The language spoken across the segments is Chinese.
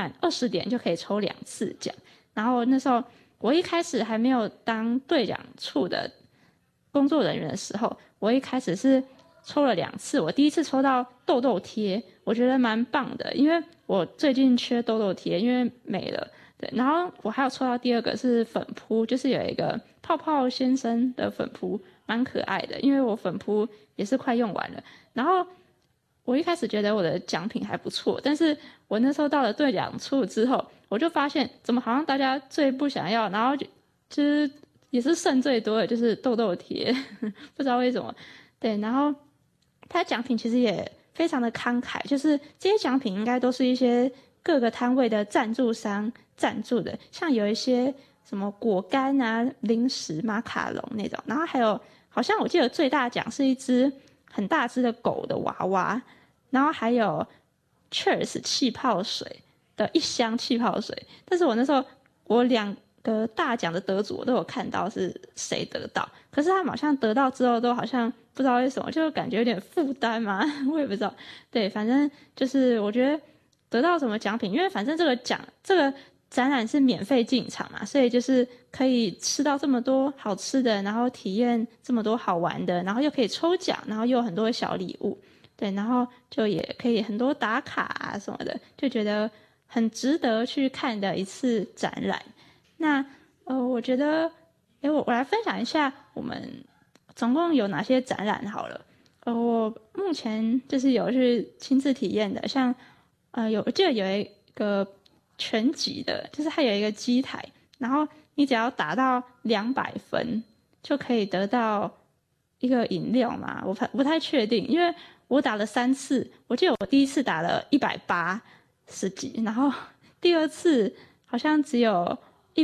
满20点就可以抽2次奖。然后那时候我一开始还没有当兑奖处的工作人员的时候，我一开始是抽了2次，我第一次抽到痘痘贴，我觉得蛮棒的，因为我最近缺痘痘贴，因为没了。对，然后我还有抽到第2个是粉扑，就是有一个泡泡先生的粉扑，蛮可爱的，因为我粉扑也是快用完了。然后我一开始觉得我的奖品还不错，但是我那时候到了兑奖处之后，我就发现怎么好像大家最不想要，然后就是也是剩最多的就是痘痘贴，不知道为什么。对，然后它奖品其实也非常的慷慨，就是这些奖品应该都是一些各个摊位的赞助商赞助的，像有一些什么果干啊、零食、马卡龙那种，然后还有好像我记得最大奖是一只很大只的狗的娃娃，然后还有 Cheers 气泡水的1箱气泡水，但是我那时候我2个大奖的得主我都有看到是谁得到，可是他们好像得到之后都好像不知道为什么，就感觉有点负担嘛，我也不知道。对，反正就是我觉得得到什么奖品，因为反正这个展览是免费进场嘛，所以就是可以吃到这么多好吃的，然后体验这么多好玩的，然后又可以抽奖，然后又有很多小礼物。对，然后就也可以很多打卡啊什么的，就觉得很值得去看的一次展览。那我觉得我来分享一下我们总共有哪些展览好了。我目前就是有去亲自体验的，像我记得有一个拳击的，就是它有一个机台，然后你只要打到200分就可以得到一个饮料嘛，我不太确定，因为我打了3次，我记得我第一次打了180几，然后第2次好像只有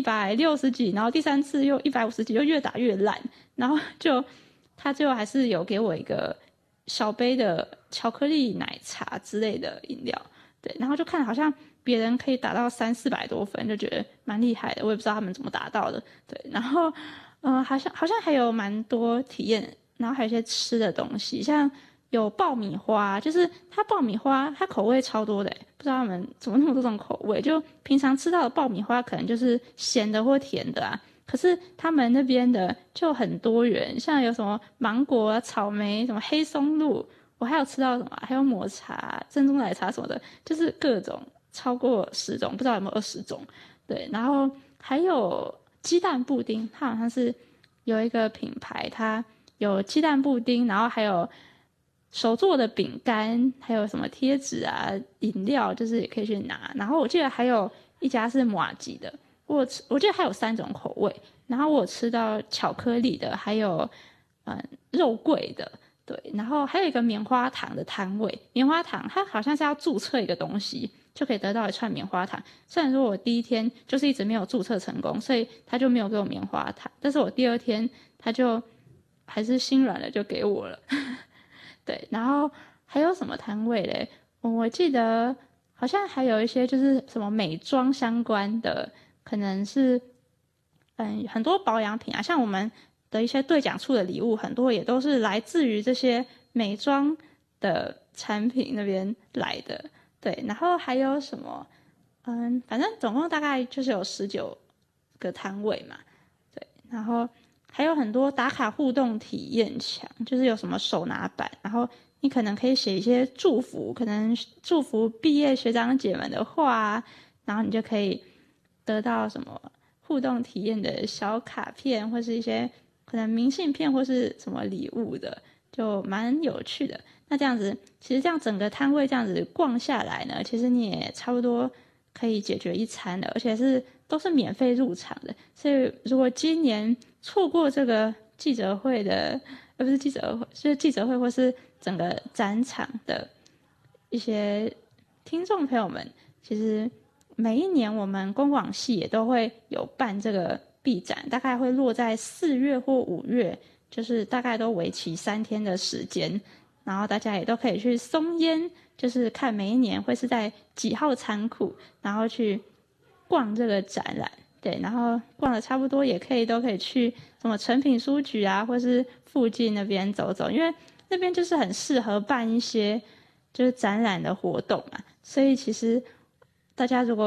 160几，然后第3次又150几，就越打越烂，然后他最后还是有给我一个小杯的巧克力奶茶之类的饮料。对，然后就看好像别人可以打到300-400多分，就觉得蛮厉害的，我也不知道他们怎么达到的。对，然后好像还有蛮多体验，然后还有一些吃的东西，像有爆米花，就是它爆米花它口味超多的，不知道他们怎么那么多种口味，就平常吃到的爆米花可能就是咸的或甜的啊，可是他们那边的就很多元，像有什么芒果啊、草莓、什么黑松露，我还有吃到什么，还有抹茶、珍珠奶茶什么的，就是各种超过10种，不知道有没有20种。对，然后还有鸡蛋布丁，它好像是有一个品牌，它有鸡蛋布丁，然后还有手做的饼干，还有什么贴纸啊、饮料，就是也可以去拿。然后我记得还有一家是麻糬的，我记得还有3种口味，然后我有吃到巧克力的，还有肉桂的。对，然后还有一个棉花糖的摊位，棉花糖它好像是要注册一个东西就可以得到一串棉花糖。虽然说我第1天就是一直没有注册成功，所以他就没有给我棉花糖，但是我第2天他就还是心软了，就给我了。对，然后还有什么摊位嘞？我记得好像还有一些就是什么美妆相关的，可能是很多保养品啊，像我们的一些兑奖处的礼物，很多也都是来自于这些美妆的产品那边来的。对，然后还有什么？反正总共大概就是有19个摊位嘛。对，然后还有很多打卡互动体验墙，就是有什么手拿板，然后你可能可以写一些祝福，可能祝福毕业学长姐们的话啊，然后你就可以得到什么互动体验的小卡片，或是一些可能明信片或是什么礼物的，就蛮有趣的。那这样子，其实这样整个摊位这样子逛下来呢，其实你也差不多可以解决一餐的，而且都是免费入场的。所以如果今年错过这个记者会的，不是记者会，就是记者会或是整个展场的一些听众朋友们，其实每一年我们公广系也都会有办这个毕展，大概会落在4月或5月，就是大概都为期3天的时间，然后大家也都可以去松烟，就是看每一年会是在几号仓库，然后去逛这个展览。对，然后逛的差不多都可以去什么诚品书局啊，或是附近那边走走，因为那边就是很适合办一些就是展览的活动嘛，所以其实大家如果